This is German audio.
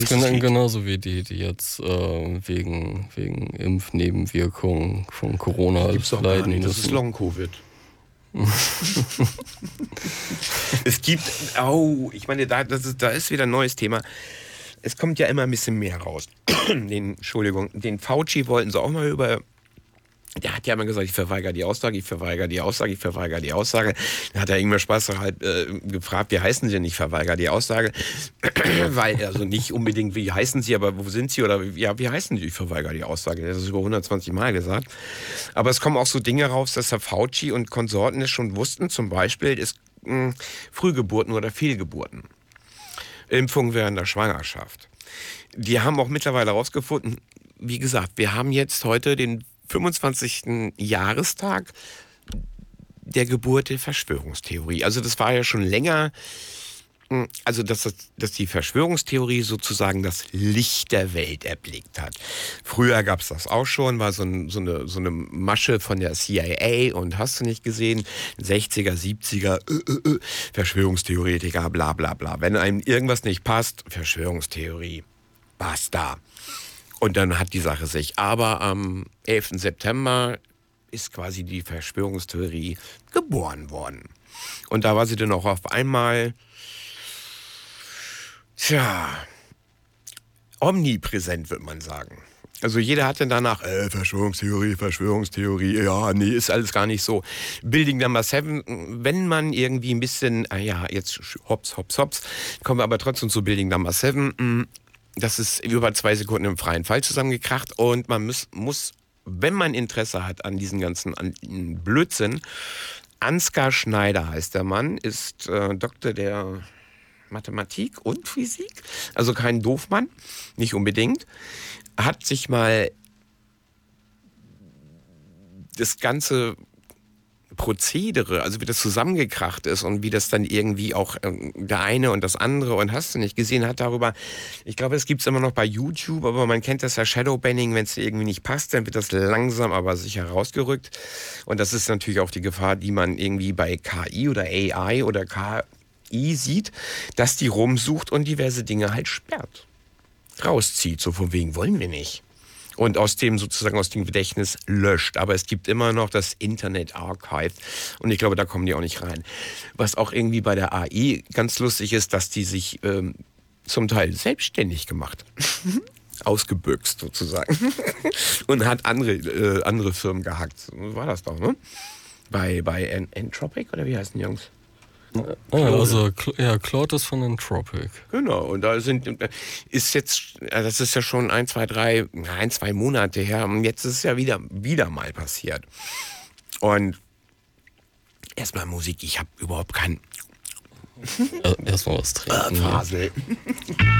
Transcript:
Genauso wie die jetzt wegen Impfnebenwirkungen von Corona Gibt's doch gar leiden nicht. Das müssen. ist Long-Covid. Es gibt, ich meine, da ist wieder ein neues Thema. Es kommt ja immer ein bisschen mehr raus. Den Fauci wollten sie auch mal der hat ja immer gesagt, ich verweigere die Aussage, ich verweigere die Aussage, ich verweigere die Aussage. Dann hat der Ingmar Spaßer halt gefragt, wie heißen Sie denn? Ich verweigere die Aussage. Weil, also nicht unbedingt, wie heißen Sie, aber wo sind Sie? Oder ja, wie heißen Sie? Ich verweigere die Aussage. Der hat das über 120 Mal gesagt. Aber es kommen auch so Dinge raus, dass Herr Fauci und Konsorten es schon wussten. Zum Beispiel ist Frühgeburten oder Fehlgeburten. Impfung während der Schwangerschaft. Die haben auch mittlerweile herausgefunden, wie gesagt, wir haben jetzt heute den 25. Jahrestag der Geburt der Verschwörungstheorie. Also das war ja schon länger, also dass die Verschwörungstheorie sozusagen das Licht der Welt erblickt hat. Früher gab es das auch schon, war so eine Masche von der CIA und hast du nicht gesehen, 60er, 70er, Verschwörungstheoretiker, bla bla bla. Wenn einem irgendwas nicht passt, Verschwörungstheorie, basta. Und dann hat die Sache sich. Aber am 11. September ist quasi die Verschwörungstheorie geboren worden. Und da war sie dann auch auf einmal, omnipräsent, würde man sagen. Also jeder hatte danach, Verschwörungstheorie, ja, nee, ist alles gar nicht so. Building Number 7, wenn man irgendwie ein bisschen, jetzt hops, kommen wir aber trotzdem zu Building Number 7, das ist über 2 Sekunden im freien Fall zusammengekracht und man muss, wenn man Interesse hat an diesen ganzen Blödsinn, Ansgar Schneider heißt der Mann, ist Doktor der Mathematik und Physik, also kein Doofmann, nicht unbedingt, hat sich mal das ganze Prozedere, also wie das zusammengekracht ist und wie das dann irgendwie auch der eine und das andere und hast du nicht gesehen, hat darüber, ich glaube, es gibt es immer noch bei YouTube, aber man kennt das ja Shadowbanning, wenn es irgendwie nicht passt, dann wird das langsam aber sicher rausgerückt und das ist natürlich auch die Gefahr, die man irgendwie bei KI oder AI oder KI sieht, dass die rumsucht und diverse Dinge halt sperrt, rauszieht, so von wegen wollen wir nicht. Und aus dem Gedächtnis löscht. Aber es gibt immer noch das Internet Archive. Und ich glaube, da kommen die auch nicht rein. Was auch irgendwie bei der AI ganz lustig ist, dass die sich zum Teil selbstständig gemacht. Ausgebüxt sozusagen. Und hat andere Firmen gehackt. So war das doch, ne? Bei Entropic oder wie heißen die Jungs? Claude ist von Entropic. Genau, und da das ist ja schon 1, 2 Monate her und jetzt ist es ja wieder mal passiert. Und erstmal Musik, ich habe überhaupt keinen Erstmal was trinken. Fasel.